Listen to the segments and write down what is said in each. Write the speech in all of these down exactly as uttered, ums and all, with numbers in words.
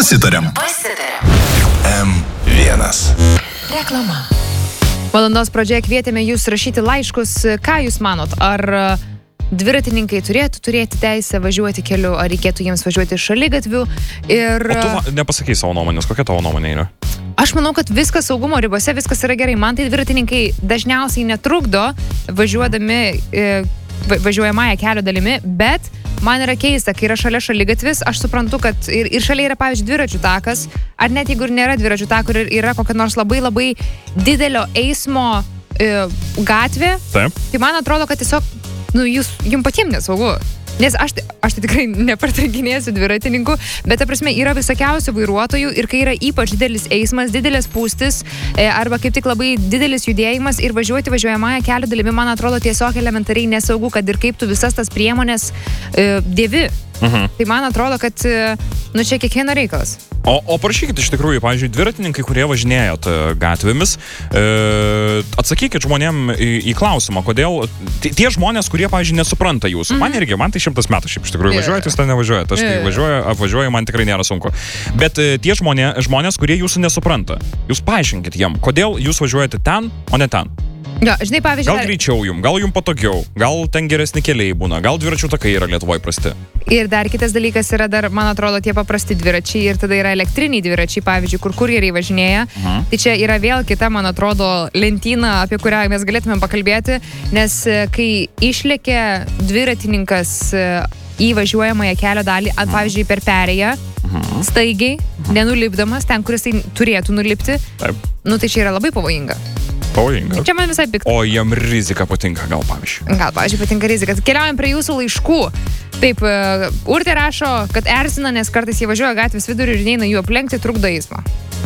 Pasitariam. Pasitariam. M vienas. Reklama. Valandos pradžioje kvietėme jūs rašyti laiškus. Ką jūs manot? Ar dviratininkai turėtų turėti teisę važiuoti keliu, ar reikėtų jiems važiuoti šaligatviu? Ir... O tu nepasakai savo nuomonės, kokia tavo nuomonė yra? Aš manau, kad viskas saugumo ribose, viskas yra gerai. Man tai dviratininkai dažniausiai netrukdo važiuodami e, važiuojamąją kelio dalimi, bet man yra keista, kai yra šalia šaligatvis, aš suprantu, kad ir, ir šalia yra, pavyzdžiui, dviračių takas, ar net jeigu ir nėra dviračių takų, ir yra kokia nors labai labai didelio eismo e, gatvė, Taip. Tai man atrodo, kad tiesiog, nu, jūs, jums patiems nesaugu. Nes aš, aš tai tikrai nepartrenginėsiu dviratininkų, bet ta prasme yra visokiausių vairuotojų ir kai yra ypač didelis eismas, didelės spūstis e, arba kaip tik labai didelis judėjimas ir važiuoti važiuojamąją kelio dalimi, man atrodo tiesiog elementariai nesaugu, kad ir kaip tu visas tas priemonės e, dėvi. Mhm. Tai man atrodo, kad nu čia kiekvieno reikalas. O, o parašykit iš tikrųjų, pavyzdžiui, dviratininkai, kurie važinėjot gatvėmis, e, atsakykit žmonėm į, į klausimą, kodėl tie žmonės, kurie, pavyzdžiui, nesupranta jūsų. Mm-hmm. Man irgi, man tai šimtas metų šiaip iš tikrųjų yeah. važiuojat, jūs ten nevažiuojat. Aš yeah. tai važiuoju, apvažiuoju, man tikrai nėra sunku. Bet e, tie žmonė, žmonės, kurie jūsų nesupranta, jūs paaiškinkit jiem, kodėl jūs važiuojate ten, o ne ten. Jo, žinai, pavyzdžiui, gal greičiau jum, gal jum patogiau, gal ten geresni keliai būna, gal dviračių takai yra Lietuvoje prasti. Ir dar kitas dalykas yra dar, man atrodo, tie paprasti dviračiai ir tada yra elektriniai dviračiai, pavyzdžiui, kur kurjeriai važinėja. Uh-huh. Tai čia yra vėl kita, man atrodo, lentyna, apie kurią mes galėtume pakalbėti, nes kai išlėkė dviratininkas į važiuojamąją kelio dalį, uh-huh. pavyzdžiui, per perėją, uh-huh. staigiai, uh-huh. nenulipdamas ten, kur jisai turėtų nulipti, Taip. Nu tai čia yra labai pavojinga. Pavojinga. Čia man visai pikta. O jam rizika patinka, gal pavyzdžiui. Gal, pavyzdžiui, patinka rizika. Keliaujam prie jūsų laiškų. Taip, uh, Urtė rašo, kad erzina, nes kartais jie važiuoja gatvės vidurį ir neina jų aplenkti, trukdo eismą.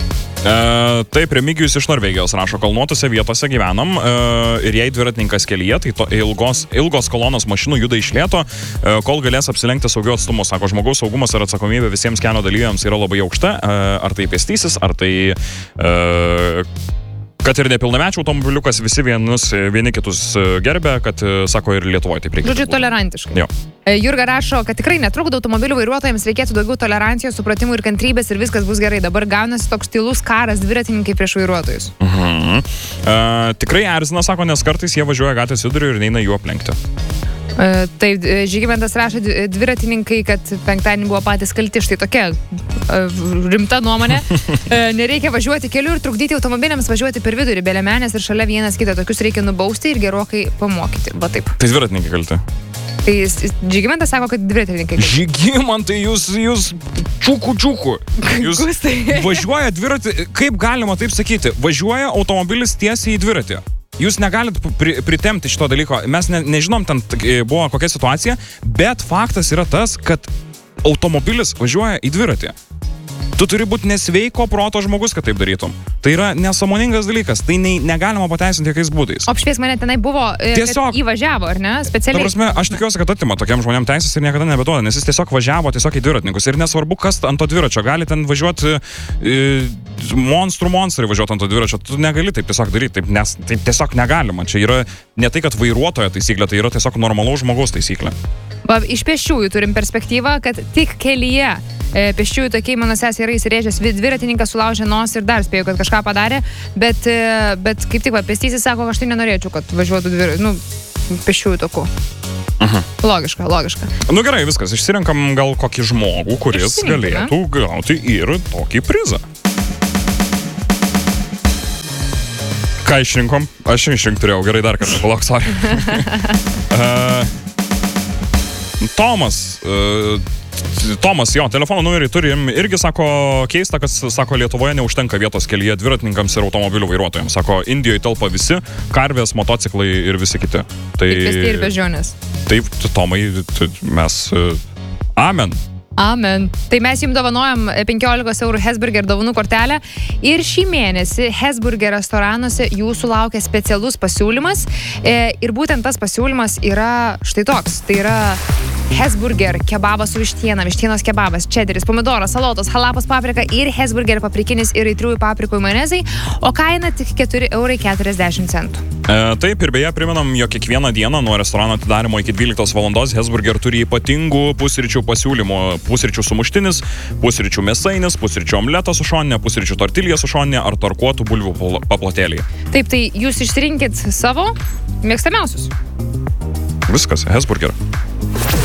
E, taip, Remigijus iš Norvegijos rašo, kalnuotose vietose gyvenam e, ir jei dviratininkas kelyje, tai to ilgos, ilgos kolonos mašinų juda iš lėto, e, kol galės apsilenkti saugiu atstumu. Sako, žmogaus saugumas ir atsakomybė visiems kelio dalyviams yra labai aukšta. E, ar tai pėstysis, ar tai... E, Kad ir nepilnamečių automobiliukas visi vienus, vieni kitus gerbė, kad, sako, ir Lietuvoje taip reikia. Žodžiu, tolerantiškai. Jo. Jurga rašo, kad tikrai netrukdo automobilių vairuotojams, reikėtų daugiau tolerancijos, supratimų ir kantrybės ir viskas bus gerai. Dabar gaunasi toks tylus karas dviratininkai prieš vairuotojus. Mhm. E, tikrai erzina, sako, nes kartais jie važiuoja gatvės viduriu ir neina jų aplenkti. Uh, taip, Žygimantas rašo dviratininkai, kad penktadienį buvo patys kalti, štai tokia uh, rimta nuomonė. Uh, nereikia važiuoti keliu ir trukdyti automobiliams važiuoti per vidurį, be liemenės ir šalia vienas kitą. Tokius reikia nubausti ir gerokai pamokyti. Va taip. Tai dviratininkai kalti. Tai Žygimantas sako, kad dviratininkai kalti. Žygimantai, jūs, jūs čiukų čiukų. Jūs važiuoja dviratį, kaip galima taip sakyti, važiuoja automobilis tiesiai į dviratį. Jūs negalit pri, pritemti šito dalyko. Mes ne, nežinom, ten buvo kokia situacija, bet faktas yra tas, kad automobilis važiuoja į dviratį. Tu turi būti nesveiko proto žmogus, kad taip darytum. Tai yra nesąmoningas dalykas, tai ne, negalima pateisinti jokiais būdais. O apšvies mane tenai buvo, tiesiog įvažiavo, ar ne? Specialiai. Ta prasme, aš tikiuosi, kad atima tokiam žmonėm teisės ir niekada nebeduoda, nes jis tiesiog važiavo tiesiog į dviratininkus. Ir nesvarbu, kas ant to dviračio. Gali ten važiuoti e, monstrų monstrai važiuoti ant to dviračio. Tu negali taip tiesiog daryti, taip, nes taip tiesiog negalima. Čia yra ne tai, kad vairuotojo taisyklė, tai yra tiesiog normalaus žmogaus taisyklė. Va, iš pėsčiųjų turim perspektyvą, kad tik kelyje e, pėsčiųjų tokiai, mano sesė yra įsirėžęs, dviratininkas sulaužė nosį ir dar spėjau, kad kažką padarė, bet, e, bet kaip tik, va, pėstysis sako, aš tai nenorėčiau, kad važiuotų dvir, nu, pėsčiųjų toku. Uh-huh. Logiška, logiška. Nu gerai, viskas, išsirenkam gal kokį žmogų, kuris galėtų gauti ir tokį prizą. Ką išrinkom? Aš išrink turėjau, gerai, dar kartą, palauk, sorry. uh, Tomas, uh, Tomas, jo, telefono numerį turim irgi, sako, keista, kad, sako, Lietuvoje neužtenka vietos kelyje dviratininkams ir automobilių vairuotojams. Sako, Indijoje telpa visi, karvės, motociklai ir visi kiti. Tai, ir pėsti ir bežionės. Taip, Tomai, mes... Uh, amen. Amen. Tai mes jums dovanojam penkiolikos eurų Hesburger dovanų kortelę ir šį mėnesį Hesburger restoranuose jūsų laukia specialus pasiūlymas e, ir būtent tas pasiūlymas yra štai toks. Tai yra Hesburger kebabas su vištiena, vištienos kebabas, čederis, pomidoras, salotos, halapas paprika ir Hesburger paprikinis ir aitriųjų paprikų majonezai, o kaina tik keturi eurai keturiasdešimt centų. E, taip, ir beje, priminam, jog kiekvieną dieną nuo restorano atidarimo iki dvyliktos valandos Hesburger turi ypatingų pusryčių pasiūlymų. Pusryčių sumuštinis, pusryčių mėsainis, pusryčių omletas su šoninė, pusryčių tortilija su šoninė ar tarkuotų bulvių paplotėliai. Taip, tai jūs išsirinkit savo mėgstamiausius. Viskas, Hesburger.